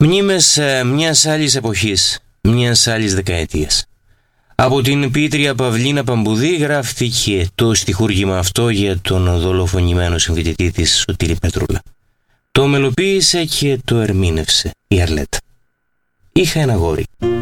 Μνήμες μιας άλλης εποχής, μιας άλλης δεκαετίας. Από την ποιήτρια Παυλίνα Παμπουδή γράφτηκε το στιχούργημα αυτό για τον δολοφονημένο συμφοιτητή της Σωτήρη Πετρούλα. Το μελοποίησε και το ερμήνευσε η Αρλέτα. Είχα ένα γόρι.